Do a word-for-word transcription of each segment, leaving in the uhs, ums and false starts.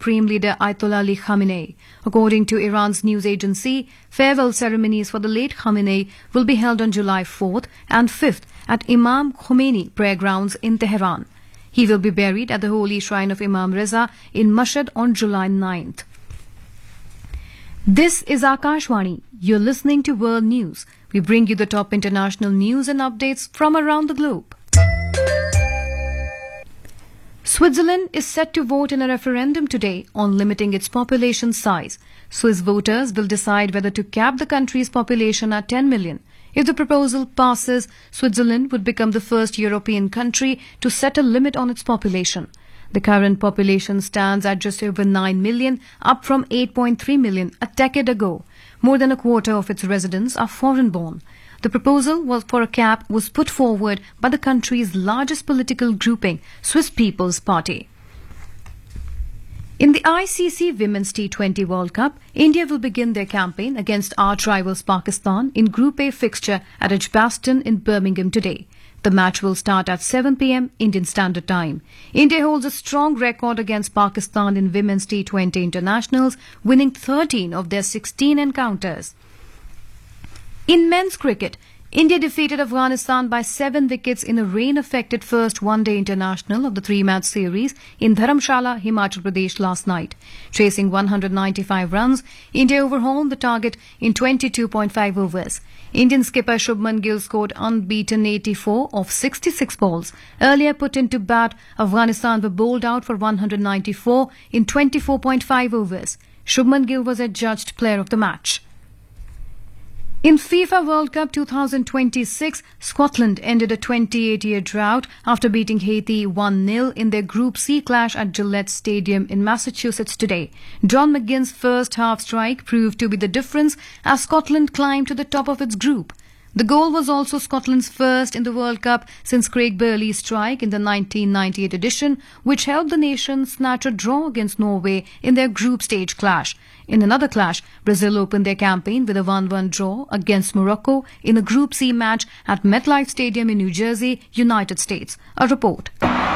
Supreme Leader Ayatollah Ali Khamenei. According to Iran's news agency, farewell ceremonies for the late Khamenei will be held on July fourth and fifth at Imam Khomeini prayer grounds in Tehran. He will be buried at the holy shrine of Imam Reza in Mashhad on July ninth. This is Akashvani. You're listening to World News. We bring you the top international news and updates from around the globe. Switzerland is set to vote in a referendum today on limiting its population size. Swiss voters will decide whether to cap the country's population at ten million. If the proposal passes, Switzerland would become the first European country to set a limit on its population. The current population stands at just over nine million, up from eight point three million a decade ago. More than a quarter of its residents are foreign-born. The proposal was for a cap was put forward by the country's largest political grouping, Swiss People's Party. In the I C C Women's T twenty World Cup, India will begin their campaign against arch rivals Pakistan in Group A fixture at Edgbaston in Birmingham today. The match will start at seven p m Indian Standard Time. India holds a strong record against Pakistan in Women's T twenty internationals, winning thirteen of their sixteen encounters. In men's cricket, India defeated Afghanistan by seven wickets in a rain-affected first one-day international of the three-match series in Dharamshala, Himachal Pradesh last night. Chasing one hundred ninety-five runs, India overhauled the target in twenty-two point five overs. Indian skipper Shubman Gill scored unbeaten eighty-four of sixty-six balls. Earlier put into bat, Afghanistan were bowled out for one hundred ninety-four in twenty-four point five overs. Shubman Gill was adjudged player of the match. In FIFA World Cup twenty twenty-six, Scotland ended a twenty-eight-year drought after beating Haiti one nil in their Group C clash at Gillette Stadium in Massachusetts today. John McGinn's first half strike proved to be the difference as Scotland climbed to the top of its group. The goal was also Scotland's first in the World Cup since Craig Burley's strike in the nineteen ninety-eight edition, which helped the nation snatch a draw against Norway in their group stage clash. In another clash, Brazil opened their campaign with a one one draw against Morocco in a Group C match at MetLife Stadium in New Jersey, United States. A report.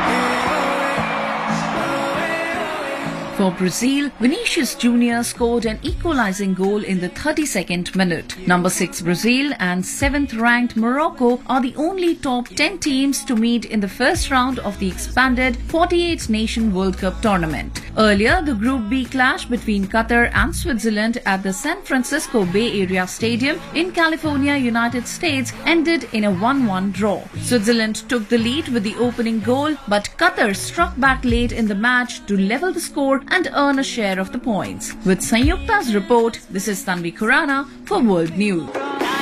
For Brazil, Vinicius Junior scored an equalizing goal in the thirty-second minute. Number six Brazil and seventh-ranked Morocco are the only top ten teams to meet in the first round of the expanded forty-eight nation World Cup tournament. Earlier, the Group B clash between Qatar and Switzerland at the San Francisco Bay Area Stadium in California, United States ended in a one one draw. Switzerland took the lead with the opening goal, but Qatar struck back late in the match to level the score and earn a share of the points. With Sanyukta's report, this is Tanvi Khurana for World News.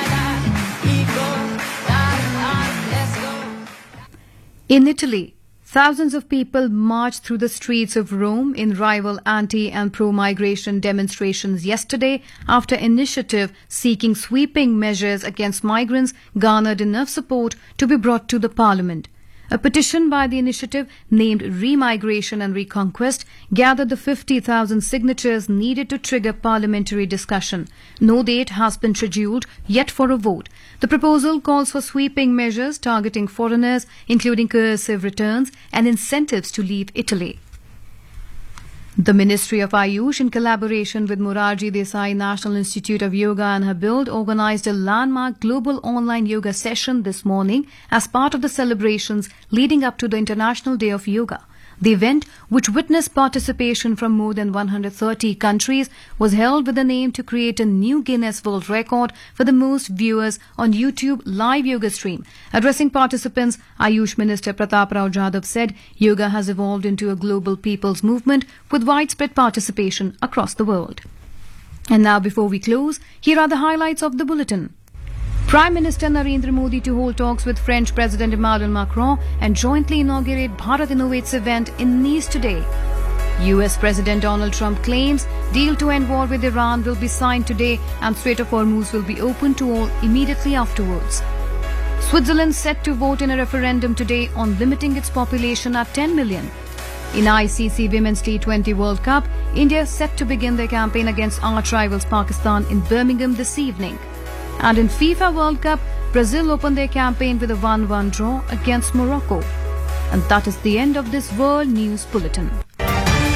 In Italy, thousands of people marched through the streets of Rome in rival anti- and pro-migration demonstrations yesterday after initiative seeking sweeping measures against migrants garnered enough support to be brought to the parliament. A petition by the initiative named Remigration and Reconquest gathered the fifty thousand signatures needed to trigger parliamentary discussion. No date has been scheduled yet for a vote. The proposal calls for sweeping measures targeting foreigners, including coercive returns and incentives to leave Italy. The Ministry of Ayush, in collaboration with Morarji Desai National Institute of Yoga and Habild, organized a landmark global online yoga session this morning as part of the celebrations leading up to the International Day of Yoga. The event, which witnessed participation from more than one hundred thirty countries, was held with the aim to create a new Guinness World Record for the most viewers on YouTube live yoga stream. Addressing participants, Ayush Minister Pratap Rao Jadhav said yoga has evolved into a global people's movement with widespread participation across the world. And now, before we close, here are the highlights of the bulletin. Prime Minister Narendra Modi to hold talks with French President Emmanuel Macron and jointly inaugurate Bharat Innovates event in Nice today. U S President Donald Trump claims deal to end war with Iran will be signed today and Strait of Hormuz will be open to all immediately afterwards. Switzerland set to vote in a referendum today on limiting its population at ten million. In I C C Women's T twenty World Cup, India set to begin their campaign against arch rivals Pakistan in Birmingham this evening. And in FIFA World Cup, Brazil opened their campaign with a one one draw against Morocco. And that is the end of this World News Bulletin.